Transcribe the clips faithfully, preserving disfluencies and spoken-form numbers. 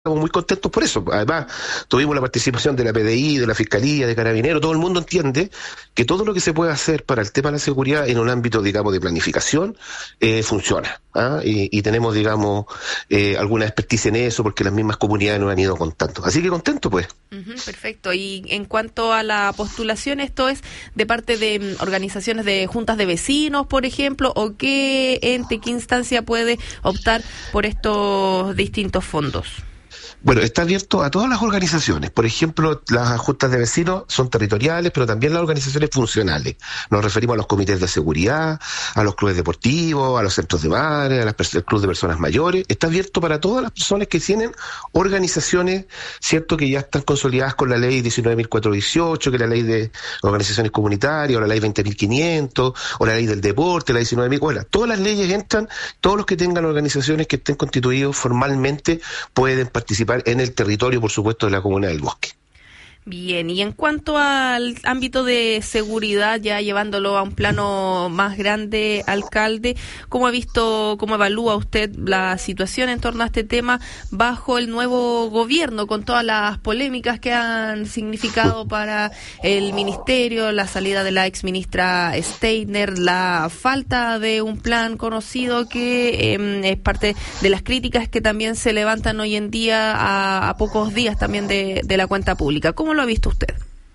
estamos muy contentos por eso. Además, tuvimos la participación de la P D I, de la Fiscalía, de Carabineros. Todo el mundo entiende que todo lo que se puede hacer para el tema de la seguridad en un ámbito, digamos, de planificación, eh, funciona. ¿ah? Y, y tenemos, digamos, eh, alguna experticia en eso, porque las mismas comunidades nos han ido contando. Así que contento, pues. Uh-huh, perfecto. Y en cuanto a la postulación, ¿esto es de parte de um, organizaciones de juntas de vecinos, por ejemplo, o qué ente, qué instancia puede optar por estos distintos fondos? Bueno, está abierto a todas las organizaciones. Por ejemplo, las juntas de vecinos son territoriales, pero también las organizaciones funcionales. Nos referimos a los comités de seguridad, a los clubes deportivos, a los centros de bares, a las pers- al club de personas mayores. Está abierto para todas las personas que tienen organizaciones, cierto, que ya están consolidadas con la ley diecinueve mil cuatrocientos dieciocho, que es la ley de organizaciones comunitarias, o la ley veinte mil quinientos, o la ley del deporte, la diecinueve mil. Bueno, todas las leyes entran, todos los que tengan organizaciones que estén constituidos formalmente pueden participar en el territorio, por supuesto, de la Comuna del Bosque. Bien, y en cuanto al ámbito de seguridad, ya llevándolo a un plano más grande, alcalde, ¿cómo ha visto, cómo evalúa usted la situación en torno a este tema bajo el nuevo gobierno, con todas las polémicas que han significado para el ministerio, la salida de la exministra Steiner, la falta de un plan conocido que eh, es parte de las críticas que también se levantan hoy en día a, a pocos días también de, de la cuenta pública? ¿Cómo lo ha visto usted?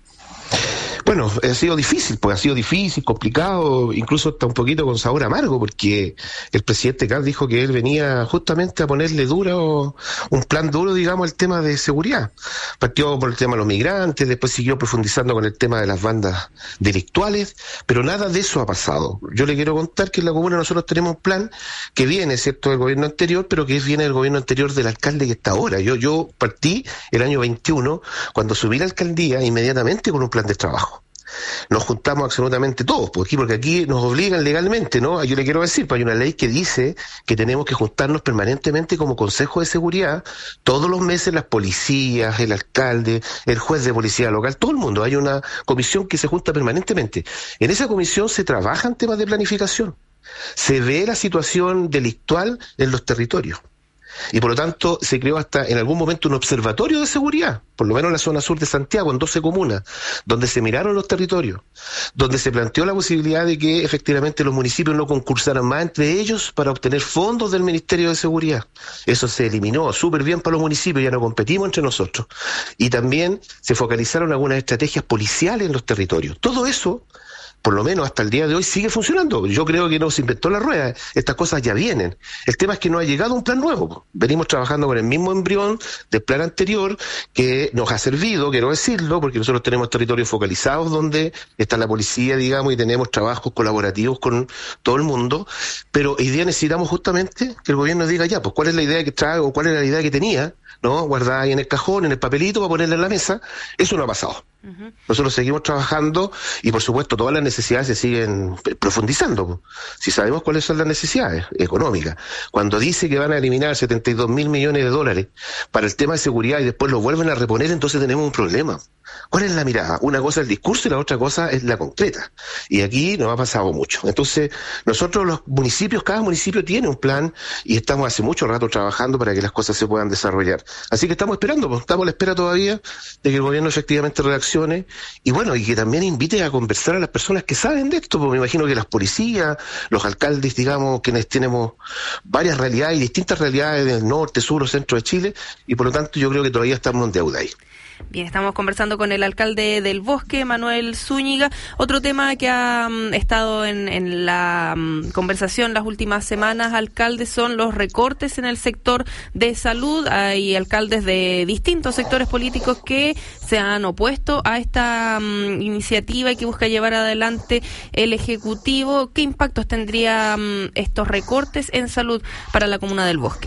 Bueno, ha sido difícil, pues ha sido difícil, complicado, incluso hasta un poquito con sabor amargo, porque el presidente Kast dijo que él venía justamente a ponerle duro, un plan duro, digamos, al tema de seguridad. Partió por el tema de los migrantes, después siguió profundizando con el tema de las bandas delictuales, pero nada de eso ha pasado. Yo le quiero contar que en la comuna nosotros tenemos un plan que viene, ¿cierto?, del gobierno anterior, pero que viene del gobierno anterior del alcalde que está ahora. Yo, yo partí el año veintiuno, cuando subí la alcaldía, inmediatamente con un plan de trabajo. Nos juntamos absolutamente todos, porque aquí, porque aquí nos obligan legalmente, ¿no? Yo le quiero decir, pues hay una ley que dice que tenemos que juntarnos permanentemente como Consejo de Seguridad, todos los meses las policías, el alcalde, el juez de policía local, todo el mundo. Hay una comisión que se junta permanentemente. En esa comisión se trabajan temas de planificación, se ve la situación delictual en los territorios. Y por lo tanto se creó hasta en algún momento un observatorio de seguridad, por lo menos en la zona sur de Santiago, en doce comunas, donde se miraron los territorios, donde se planteó la posibilidad de que efectivamente los municipios no concursaran más entre ellos para obtener fondos del Ministerio de Seguridad. Eso se eliminó súper bien para los municipios, ya no competimos entre nosotros. Y también se focalizaron algunas estrategias policiales en los territorios. Todo eso, por lo menos hasta el día de hoy, sigue funcionando. Yo creo que no se inventó la rueda, estas cosas ya vienen. El tema es que no ha llegado un plan nuevo. Venimos trabajando con el mismo embrión del plan anterior, que nos ha servido, quiero decirlo, porque nosotros tenemos territorios focalizados donde está la policía, digamos, y tenemos trabajos colaborativos con todo el mundo, pero hoy día necesitamos justamente que el gobierno diga ya, pues cuál es la idea que trae o cuál es la idea que tenía, ¿no? Guardada ahí en el cajón, en el papelito, para ponerla en la mesa. Eso no ha pasado. Uh-huh. Nosotros seguimos trabajando y, por supuesto, todas las necesidades se siguen profundizando. Si sabemos cuáles son las necesidades económicas. Cuando dice que van a eliminar setenta y dos mil millones de dólares para el tema de seguridad y después lo vuelven a reponer, entonces tenemos un problema. ¿Cuál es la mirada? Una cosa es el discurso y la otra cosa es la concreta. Y aquí nos ha pasado mucho. Entonces, nosotros los municipios, cada municipio tiene un plan y estamos hace mucho rato trabajando para que las cosas se puedan desarrollar. Así que estamos esperando, pues, estamos a la espera todavía de que el gobierno efectivamente reaccione y bueno, y que también invite a conversar a las personas que saben de esto, porque me imagino que las policías, los alcaldes, digamos, quienes tenemos varias realidades y distintas realidades del norte, sur o centro de Chile, y por lo tanto yo creo que todavía estamos en deuda ahí. Bien, estamos conversando con el alcalde del Bosque, Manuel Zúñiga. Otro tema que ha um, estado en, en la um, conversación las últimas semanas, alcalde, son los recortes en el sector de salud. Hay alcaldes de distintos sectores políticos que se han opuesto a esta um, iniciativa y que busca llevar adelante el Ejecutivo. ¿Qué impactos tendrían um, estos recortes en salud para la comuna del Bosque?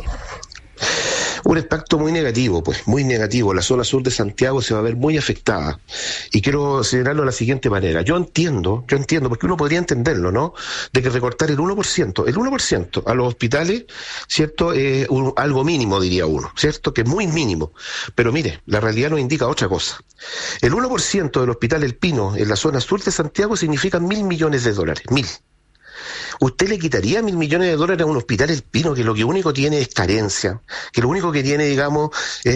Un impacto muy negativo, pues, muy negativo. La zona sur de Santiago se va a ver muy afectada. Y quiero señalarlo de la siguiente manera. Yo entiendo, yo entiendo, porque uno podría entenderlo, ¿no? De que recortar el uno por ciento, el uno por ciento a los hospitales, ¿cierto? Es eh, un, algo mínimo, diría uno, ¿cierto? Que es muy mínimo. Pero mire, la realidad nos indica otra cosa. El uno por ciento del Hospital El Pino en la zona sur de Santiago significa mil millones de dólares, mil. ¿Usted le quitaría mil millones de dólares a un hospital El Pino que lo que único tiene es carencia, que lo único que tiene, digamos, es